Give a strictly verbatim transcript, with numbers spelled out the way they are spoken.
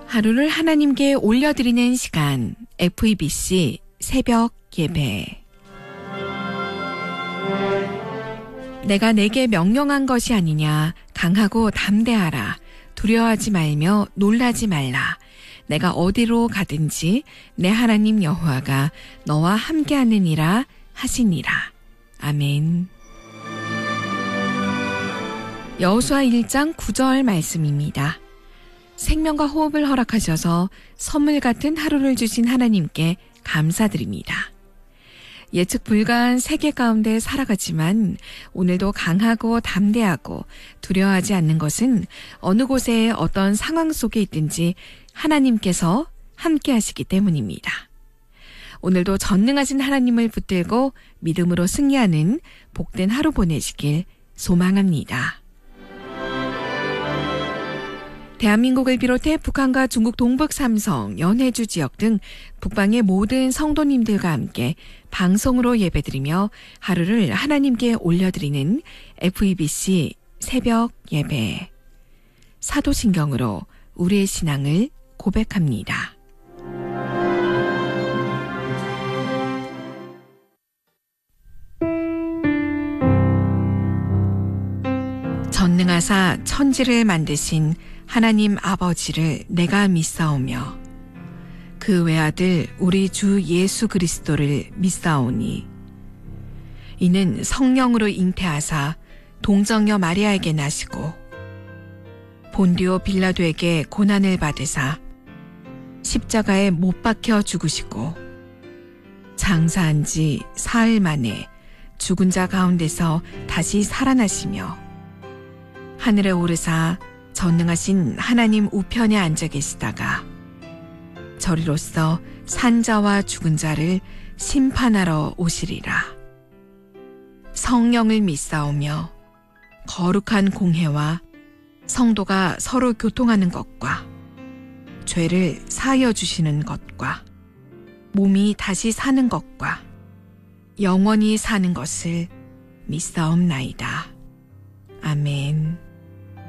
하루를 하나님께 올려드리는 시간, 에프이비씨 새벽 예배. 내가 내게 명령한 것이 아니냐. 강하고 담대하라. 두려워하지 말며 놀라지 말라. 내가 어디로 가든지 내 하나님 여호와가 너와 함께하느니라 하시니라. 아멘. 여호수아 일 장 구 절 말씀입니다. 생명과 호흡을 허락하셔서 선물 같은 하루를 주신 하나님께 감사드립니다. 예측 불가한 세계 가운데 살아가지만 오늘도 강하고 담대하고 두려워하지 않는 것은 어느 곳에 어떤 상황 속에 있든지 하나님께서 함께 하시기 때문입니다. 오늘도 전능하신 하나님을 붙들고 믿음으로 승리하는 복된 하루 보내시길 소망합니다. 대한민국을 비롯해 북한과 중국 동북 삼성, 연해주 지역 등 북방의 모든 성도님들과 함께 방송으로 예배드리며 하루를 하나님께 올려드리는 에프이비씨 새벽 예배. 사도신경으로 우리의 신앙을 고백합니다. 전능하사 천지를 만드신 하나님 아버지를 내가 믿사오며 그 외아들 우리 주 예수 그리스도를 믿사오니 이는 성령으로 잉태하사 동정녀 마리아에게 나시고 본디오 빌라도에게 고난을 받으사 십자가에 못 박혀 죽으시고 장사한 지 사흘 만에 죽은 자 가운데서 다시 살아나시며 하늘에 오르사 전능하신 하나님 우편에 앉아 계시다가 저리로서 산자와 죽은 자를 심판하러 오시리라. 성령을 믿사오며 거룩한 공회와 성도가 서로 교통하는 것과 죄를 사하여 주시는 것과 몸이 다시 사는 것과 영원히 사는 것을 믿사옵나이다. 아멘.